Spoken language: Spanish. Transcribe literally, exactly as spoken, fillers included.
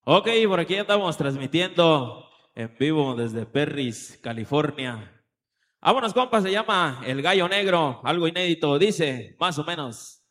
Ok, por aquí estamos transmitiendo en vivo desde Perris, California. Vámonos, compa, se llama El Gallo Negro, algo inédito, dice, más o menos.